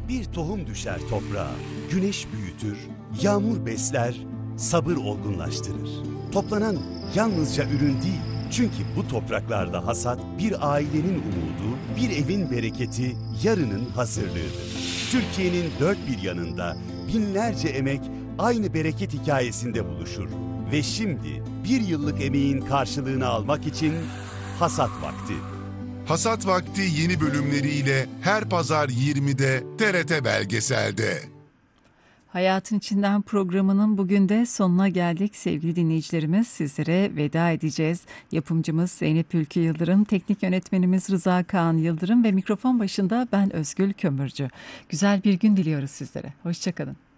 Bir tohum düşer toprağa, güneş büyütür, yağmur besler, sabır olgunlaştırır. Toplanan yalnızca ürün değil, çünkü bu topraklarda hasat bir ailenin umudu, bir evin bereketi, yarının hazırlığıdır. Türkiye'nin dört bir yanında binlerce emek aynı bereket hikayesinde buluşur. Ve şimdi bir yıllık emeğin karşılığını almak için hasat vakti. Hasat Vakti yeni bölümleriyle her pazar 20'de TRT Belgesel'de. Hayatın İçinden programının bugün de sonuna geldik sevgili dinleyicilerimiz. Sizlere veda edeceğiz. Yapımcımız Zeynep Ülkü Yıldırım, teknik yönetmenimiz Rıza Kaan Yıldırım ve mikrofon başında ben Özgül Kömürcü. Güzel bir gün diliyoruz sizlere. Hoşça kalın.